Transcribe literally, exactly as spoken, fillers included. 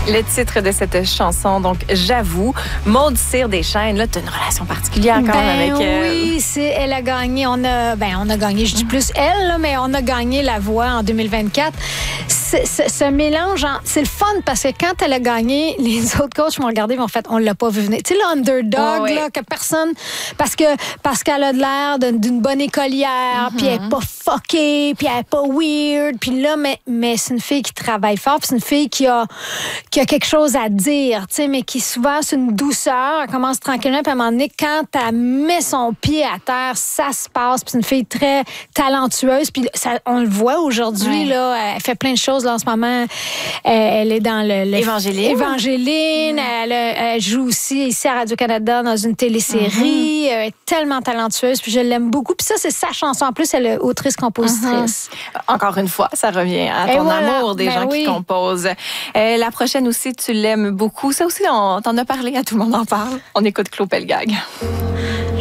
Le titre de cette chanson, donc J'avoue. Maude Cyr-Deschênes, là, tu as une relation particulière quand ben même avec elle. Oui, c'est, elle a gagné. On a, ben, on a gagné, je dis plus elle, là, mais on a gagné La Voix en deux mille vingt-quatre. C'est, c'est, ce mélange, en, c'est le fun parce que quand elle a gagné, les autres coachs m'ont regardé et m'ont fait, on l'a pas vu venir. Tu sais, l'underdog, oh, oui. là, que personne, parce que parce qu'elle a de l'air d'une, d'une bonne écolière, puis mm-hmm. elle est pas fuckée, puis elle est pas weird, puis là, mais, mais c'est une fille qui travaille fort, puis c'est une fille qui a, qui a quelque chose à dire, tu sais, mais qui souvent, c'est une douceur, elle commence tranquillement, puis à un moment donné, quand elle met son pied à terre, ça se passe, puis c'est une fille très talentueuse, puis ça, on le voit aujourd'hui, ouais. là, elle fait plein de choses, là, en ce moment, elle est dans le... le Évangéline. Évangéline, mmh. elle, elle joue aussi ici à Radio-Canada dans une télésérie, mmh. elle est tellement talentueuse, puis je l'aime beaucoup, puis ça, c'est sa chanson, en plus, elle est autrice-compositrice. Mmh. Encore une fois, ça revient à ton voilà. amour des ben gens oui. qui composent. Euh, la prochaine aussi, tu l'aimes beaucoup. Ça aussi, on t'en a parlé, à tout le monde en parle. On écoute Claude Pelgag.